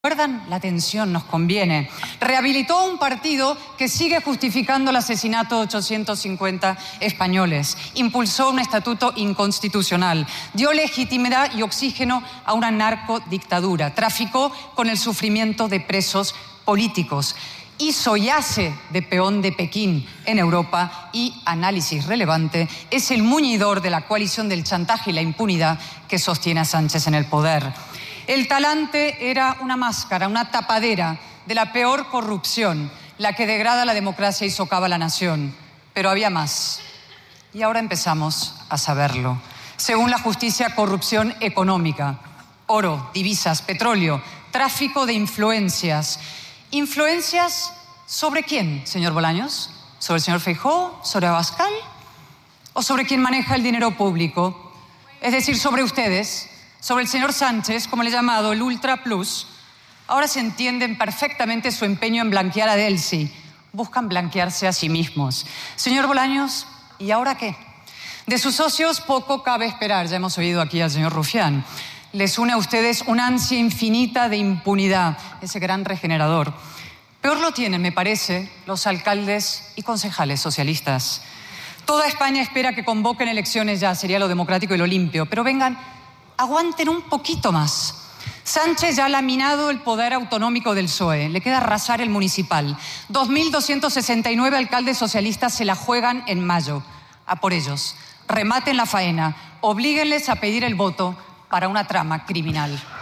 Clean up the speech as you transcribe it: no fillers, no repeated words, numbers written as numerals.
¿Recuerdan? La tensión nos conviene. Rehabilitó un partido que sigue justificando el asesinato de 850 españoles. Impulsó un estatuto inconstitucional. Dio legitimidad y oxígeno a una narcodictadura. Traficó con el sufrimiento de presos políticos. Hizo y hace de peón de Pekín en Europa y, análisis relevante, es el muñidor de la coalición del chantaje y la impunidad que sostiene a Sánchez en el poder. El talante era una máscara, una tapadera de la peor corrupción, la que degrada la democracia y socava la nación. Pero había más. Y ahora empezamos a saberlo. Según la justicia, corrupción económica, oro, divisas, petróleo, tráfico de influencias. ¿Influencias sobre quién, señor Bolaños? ¿Sobre el señor Feijóo? ¿Sobre Abascal? ¿O sobre quién maneja el dinero público? Es decir, sobre ustedes, sobre el señor Sánchez, como le he llamado, el Ultra Plus. Ahora se entienden perfectamente su empeño en blanquear a Delcy. Buscan blanquearse a sí mismos. Señor Bolaños, ¿y ahora qué? De sus socios poco cabe esperar. Ya hemos oído aquí al señor Rufián. Les une a ustedes una ansia infinita de impunidad, ese gran regenerador. Peor lo tienen, me parece, los alcaldes y concejales socialistas. Toda España espera que convoquen elecciones ya, sería lo democrático y lo limpio. Pero vengan, aguanten un poquito más. Sánchez ya ha laminado el poder autonómico del PSOE. Le queda arrasar el municipal. 2.269 alcaldes socialistas se la juegan en mayo. A por ellos. Rematen la faena. Oblíguenles a pedir el voto para una trama criminal.